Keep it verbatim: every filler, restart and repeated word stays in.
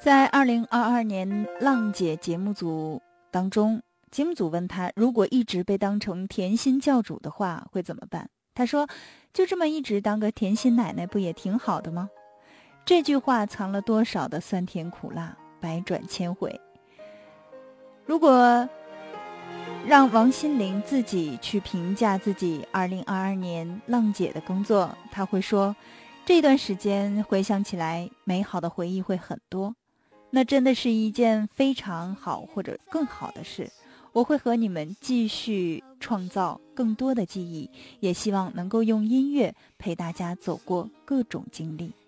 在二零二二年浪姐节目组当中，节目组问他，如果一直被当成甜心教主的话会怎么办？他说，就这么一直当个甜心奶奶不也挺好的吗？这句话藏了多少的酸甜苦辣，百转千回。如果让王心凌自己去评价自己二零二二年浪姐的工作，她会说，这段时间回想起来，美好的回忆会很多，那真的是一件非常好或者更好的事。我会和你们继续创造更多的记忆，也希望能够用音乐陪大家走过各种经历。